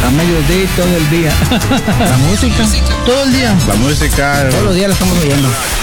a mediodía y todo el día. La música, todo el día. La música. Todos los días la estamos oyendo.